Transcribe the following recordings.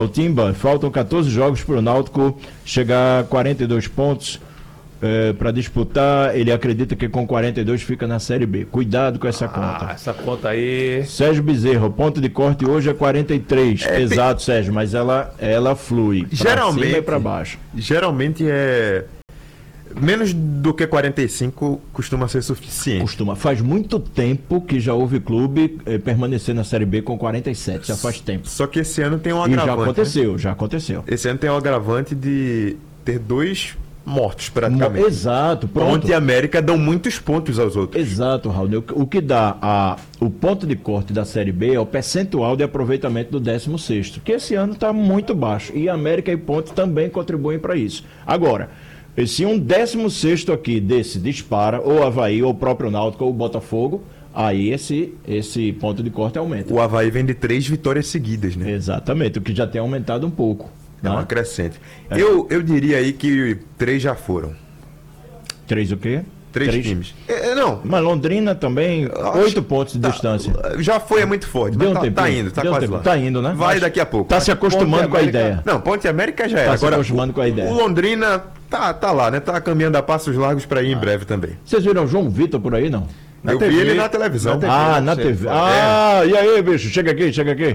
O Timba, faltam 14 jogos para o Náutico chegar a 42 pontos para disputar. Ele acredita que com 42 fica na Série B. Cuidado com essa conta. Essa conta aí... Sérgio Bezerra, o ponto de corte hoje é 43. Exato, Sérgio, mas ela flui para cima e para baixo. Geralmente é... Menos do que 45 costuma ser suficiente. Faz muito tempo que já houve clube permanecer na Série B com 47, já faz tempo. Só que esse ano tem um agravante. Já aconteceu. Esse ano tem um agravante de ter 2 mortos praticamente. Exato, pronto. Ponte e América dão muitos pontos aos outros. Exato, Raul. O que dá o ponto de corte da Série B é o percentual de aproveitamento do 16º, que esse ano está muito baixo. E América e Ponte também contribuem para isso. Agora, se um 16º aqui desse dispara, ou Avaí, ou o próprio Náutico, ou o Botafogo, aí esse ponto de corte aumenta. O Avaí vem de 3 vitórias seguidas, né? Exatamente, o que já tem aumentado um pouco. É uma crescente. Eu diria aí que 3 já foram. 3 o quê? 3 times. Não. Mas Londrina também, 8 pontos de distância. Já foi, é muito forte. Deu Mas tá indo, tá quase lá. Tá indo, né? Vai daqui a pouco. Tá se acostumando com a ideia. Não, Ponte América já é. Tá se acostumando com a ideia. O Londrina tá lá, né? Tá caminhando a passos largos para ir em breve também. Vocês viram o João Vitor por aí, não? Eu vi ele na televisão. Na TV. E aí, bicho? Chega aqui. Chega aqui,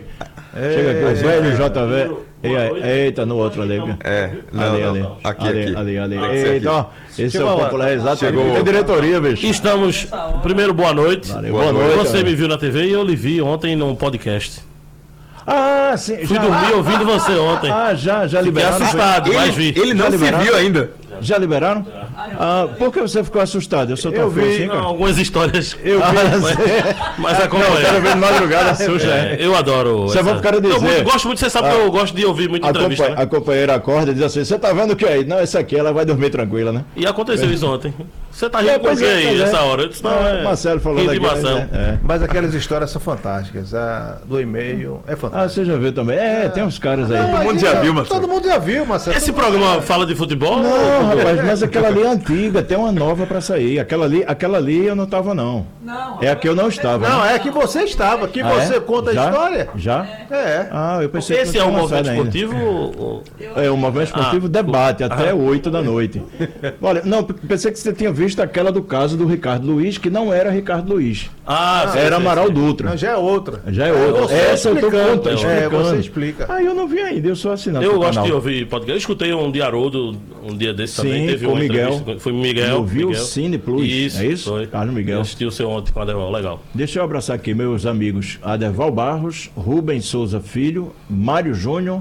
o velho JV. Eita, no outro ali. Ali. Aqui. Eita, ó. Esse é o popular, exato. Chegou a diretoria, bicho. Estamos. Primeiro, boa noite. Boa noite. Você me viu na TV e eu lhe vi ontem num podcast. Sim. Fui dormir ouvindo você ontem. Já Fiquei liberaram. assustado, mas vi. Ele não se viu ainda. Já liberaram? Por que você ficou assustado? Eu sou tão feio assim, cara. Algumas histórias. Eu vi. Mas acompanha. Não, quero ver de madrugada suja. Eu adoro. Você vai ficar dizer. Eu gosto muito, você sabe que eu gosto de ouvir muito entrevista. A companheira acorda e diz assim: você tá vendo o que aí? Não, essa aqui ela vai dormir tranquila, né? E aconteceu isso ontem. Você tá rindo por quê aí nessa hora? Eu disse, Marcelo falou daqui. Mas aquelas histórias são fantásticas. A do e-mail é fantástica. Você já viu também? Tem uns caras aí. Todo mundo já viu, Marcelo. Todo mundo já viu, Marcelo. Esse programa fala de futebol? Não, rapaz, mas aquela ali é antiga, tem uma nova pra sair. Aquela ali eu não tava, não. É a que eu não estava. Não, é que você estava, que você conta a história. Já? Eu pensei Esse que é não um tinha movimento lançado ainda. esportivo? O movimento esportivo debate até 8 da noite. Olha, não, pensei que você tinha visto aquela do caso do Ricardo Luiz, que não era Ricardo Luiz. Era Amaral Dutra. Não, já é outra. Essa eu tô contando, explicando. Você explica. Eu não vi ainda, eu sou assinado. Eu gosto de ouvir podcast. Eu escutei um de Haroldo um dia desse também. Teve com uma Miguel. entrevista. Foi Miguel. Eu vi o Cine Plus. Isso, é isso? Foi. Carlos Miguel. Eu assisti o seu ontem com a Adeval, legal. Deixa eu abraçar aqui meus amigos Adeval Barros, Rubens Souza Filho, Mário Júnior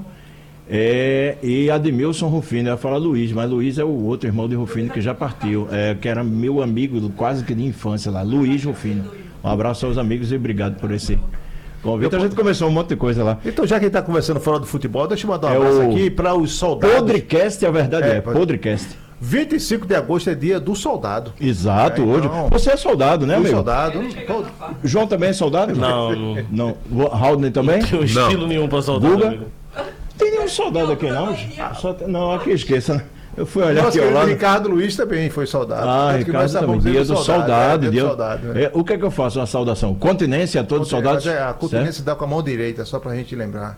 e Admilson Rufino. Eu ia falar Luiz, mas Luiz é o outro irmão de Rufino que já partiu, que era meu amigo quase que de infância lá, Luiz Rufino. Um abraço aos amigos e obrigado por esse convite. A gente começou um monte de coisa lá. Então, já que a gente está conversando fora do futebol, deixa eu mandar um abraço aqui para os soldados. Podcast, a verdade Podcast. 25 de agosto é dia do soldado. Exato, hoje. Você é soldado, né, amigo? Soldado. João também é soldado? Não. Haldner também? Não tem estilo nenhum para soldado. Guga? Tem nenhum soldado aqui, não? Não, aqui esqueça, né? Eu fui olhar aqui ao lado. Ricardo Luiz também foi soldado. Ricardo também. Dia do soldado. O que é que eu faço? Uma saudação. Continência a todos os soldados? A continência dá com a mão direita, só pra gente lembrar.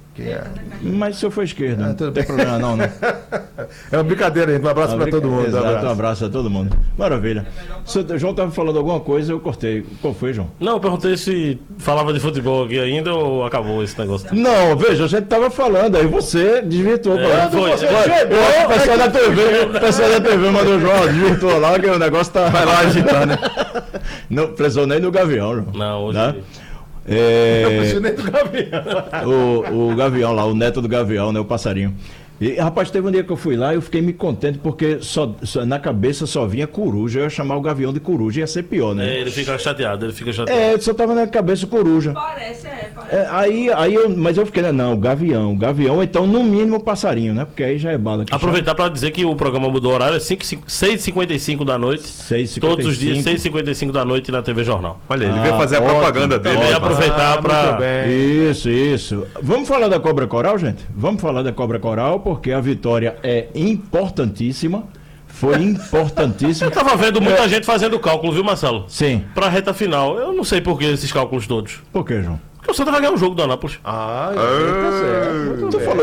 Mas se eu for esquerda, não tem problema não, né? É uma brincadeira, gente. Um abraço para todo mundo. Exato, um abraço a todo mundo. Maravilha. O João estava falando alguma coisa, eu cortei. Qual foi, João? Não, eu perguntei se falava de futebol aqui ainda ou acabou esse negócio. Não, veja, a gente estava falando, aí você desvirtuou. Você chegou, o pessoal da TV mandou o João, desvirtuou lá, que o negócio tá... Vai lá agitar, né? Não precisou nem no Gavião, João. Não, hoje... Né? Do Gavião. O Gavião lá, o neto do Gavião, né? O passarinho. E, rapaz, teve um dia que eu fui lá e eu fiquei me contente porque na cabeça só vinha coruja. Eu ia chamar o Gavião de coruja, ia ser pior, né? Ele fica chateado. Só tava na cabeça coruja. Parece. Mas eu fiquei, não, Gavião, então no mínimo passarinho, né? Porque aí já é bala. Aproveitar para dizer que o programa mudou o horário, é 6h55 da noite. 6h55. Todos os dias, 6h55 da noite na TV Jornal. Olha, ele veio fazer a propaganda dele. Também aproveitar para... Isso. Vamos falar da Cobra Coral, gente? Vamos falar da Cobra Coral, porque a vitória é importantíssima. Foi importantíssima. Eu tava vendo muita gente fazendo cálculo, viu, Marcelo? Sim. Pra reta final. Eu não sei por que esses cálculos todos. Por que, João? Porque o Santa vai ganhar um jogo do Anápolis. Tá certo. Muito Tu bem. falou